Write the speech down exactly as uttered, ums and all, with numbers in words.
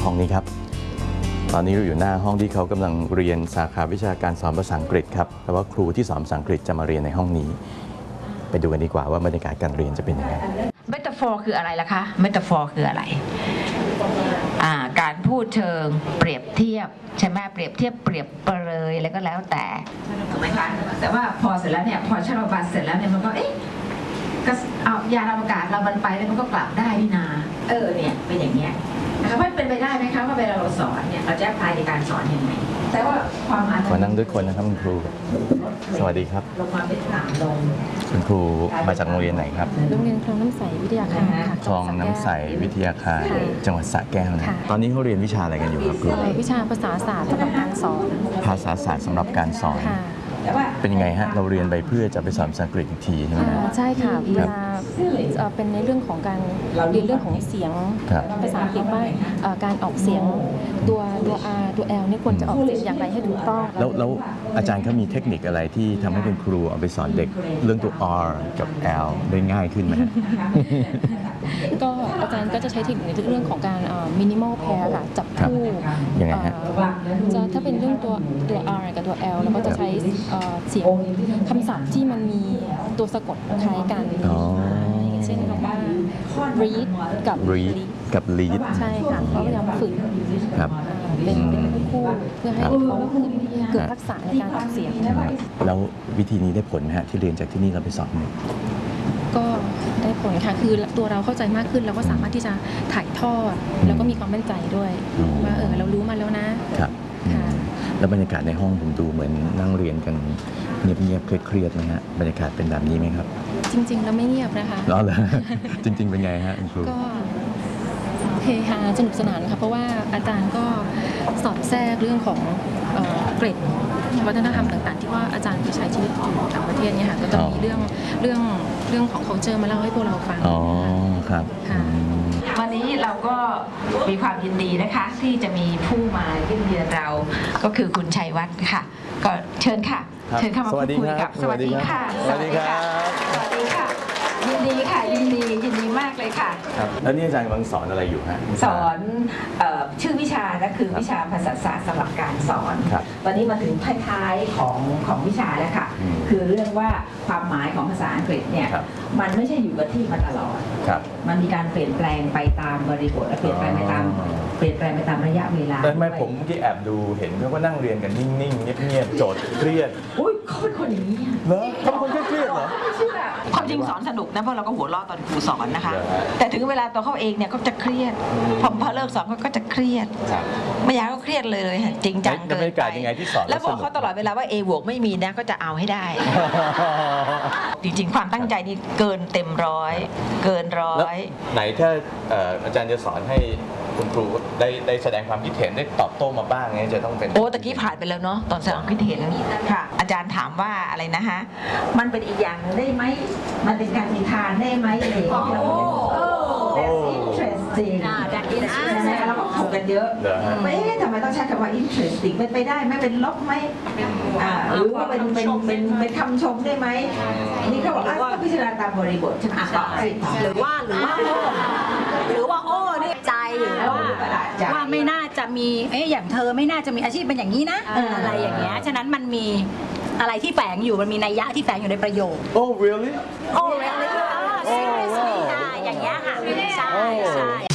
ห้องนี้ครับตอนนี้เราอยู่หน้าห้องที่เขากำลังเรียนสาขาวิชาการสอนภาษาอังกฤษครับแต่ว่าครูที่สอนภาษาอังกฤษจะมาเรียนในห้องนี้ไปดูกันดีกว่าว่าบรรยากาศการเรียนจะเป็นยังไงเมตาฟอร์คืออะไรล่ะคะเมตาฟอร์คืออะไรอ่าการพูดเชิงเปรียบเทียบใช่ไหมเปรียบเทียบเปรียบเปรยอะไรก็แล้วแต่ถูกไหมคะแต่ว่าพอเสร็จแล้วเนี่ยพอชาลบัสเสร็จแล้วเนี่ยมันก็เอ๊ะก็เอายานอวกาศเรามันไปแล้วมันก็กลับได้นี่นาเออเนี่ยเป็นอย่างเงี้ยนะคะว่าเป็นไปได้ไหมคะว่าเวลาเราสอนเนี่ยเราจะพายในการสอนยังไงแต่ว่าความอ่านขอนั่งด้วยคนนะครับคุณครูสวัสดีครับลงมาเป็นสามลงคุณครูมาจากโรงเรียนไหนครับโรงเรียนคลองน้ำใสวิทยาคารค่ะคลองน้ำใสวิทยาคารจังหวัดสระแก้วนะตอนนี้เขาเรียนวิชาอะไรกันอยู่ครับครูวิชาภาษาศาสตร์สำหรับการสอนภาษาศาสตร์สำหรับการสอนเป็นยังไงฮะเราเรียนไปเพื่อจะไปสอนภาษาอังกฤษอีกทีใช่ไหมใช่ค่ะเวลาเป็นในเรื่องของการเรียนเรื่องของเสียงภาษาอังกฤษว่าการออกเสียงตัวตัว R ตัว L นี่ควรจะออกเสียงอย่างไรให้ถูกต้องแล้วแล้วอาจารย์เขามีเทคนิคอะไรที่ทำให้คุณครูเอาไปสอนเด็กเรื่องตัว R กับ L ได้ง่ายขึ้นไหมก็อาจารย์ก็จะใช้เทคนิคในเรื่องของการ minimal pair ค่ะจับคู่ยังไงฮะจะถ้าเป็นเรื่องตัวตัว R กับตัว L เราก็จะใช้เสียงคำศัพท์ที่มันมีตัวสะกดคล้ายกันเช่นคำว่า read กับ read กับ lead ใช่ค่ะก็พยายามฝึกเป็นเป็นคู่เพื่อให้เขาเกิดทักษะในการออกเสียงแล้ววิธีนี้ได้ผลไหมฮะที่เรียนจากที่นี่เราไปสอนเนี่ยก็ได้ผลค่ะคือตัวเราเข้าใจมากขึ้นเราก็สามารถที่จะถ่ายทอดแล้วก็มีความมั่นใจด้วยว่าเออเรารู้มาแล้วนะครับแล้วบรรยากาศในห้องผมดูเหมือนนั่งเรียนกันเงียบๆเครียดๆนะฮะบรรยากาศเป็นแบบนี้ไหมครับจริงๆแล้วไม่เงียบนะคะอ๋อเหรอจริงๆเป็นไงฮะคุณครูก็เฮฮาสนุกสนานค่ะเพราะว่าอาจารย์ก็สอดแทรกเรื่องของเกรดวัฒนธรรมต่างๆที่ว่าอาจารย์ไปใช้ชีวิตอยู่ต่างประเทศเนี่ยค่ะก็จะมีเรื่องเรื่องเรื่องของ culture มาเล่าให้พวกเราฟังอ๋อครับวันนี้เราก็มีความยินดีนะคะที่จะมีผู้มาเยี่ยมเยียนเราก็คือคุณชัยวัฒน์ค่ะก็เชิญค่ะเชิญเข้ามาพูดคุยกับสวัสดีค่ะสวัสดีค่ะสวัสดีค่ะยินดีค่ะยินดียินดีมากเลยค่ะครับแล้วนี่อาจารย์กำลังสอนอะไรอยู่ฮะสอนชื่อวิชาก็คือวิชาภาษาศาสตร์สำหรับการสอนวันนี้มาถึงท้ายๆของของวิชาแล้วค่ะคือเรื่องว่าความหมายของภาษาอังกฤษเนี่ยมันไม่ใช่อยู่กับที่มาตลอดมันมีการเปลี่ยนแปลงไปตามบริบทและเปลี่ยนแปลงไปตามเปลี่ยนแปลงไปตามระยะเวลาแต่ทำไมผมเมื่อกี้แอบดูเห็นเขาก็นั่งเรียนกันนิ่งๆเงียบๆโจทย์เครียดอุ้ยเขาเป็นคนอย่างนี้เหรอเขาเป็นคนเครียดเหรอความจริงสอนสนุกนะเพราะเราก็หัวเราะตอนครูสอนนะคะแต่ถึงเวลาตัวเขาเองเนี่ยก็จะเครียดพอพอเลิกสอนเขาก็จะเครียดไม่อยากก็เครียดเลยจริงจังเกินไปแล้วบอกเขาตลอดเวลาว่า A บวกไม่มีนะก็จะเอาให้ได้จริงๆความตั้งใจนี่เกินเต็มร้อยเกินร้อยไหนถ้าอาจารย์จะสอนให้คุณครูได้ได้แสดงความคิดเห็นได้ตอบโต้มาบ้างเนี่ยจะต้องเป็นโอ้ตะกี้ผ่านไปแล้วเนาะตอนแสดงความคิดเห็นค่ะอาจารย์ถามว่าอะไรนะฮะมันเป็นอีกอย่างได้ไหมมันเป็นการนิทานได้ไหมอะไรอย่างเงี้ยโอ้ that's interesting แล้วก็ถกกันเยอะไม่ทำไมต้องใช้คำว่า interesting เป็นไปได้ไหมเป็นลบไหมหรือว่าเป็นเป็นเป็นเป็นคำชมได้ไหมนี่เขาบอกว่าพิจารณาตามบริบทใช่ไหมหรือว่าหรือว่าหรือว่าโอ้เนี่ยใจว่าไม่น่าจะมีเอ๊ะอย่างเธอไม่น่าจะมีอาชีพเป็นอย่างนี้นะอะไรอย่างเงี้ยฉะนั้นมันมีอะไรที่แฝงอยู่มันมีนัยยะที่แฝงอยู่ในประโยคโอ้ really โอ้ really อ๋อ seriously อย่างเงี้ยค่ะใช่ใช่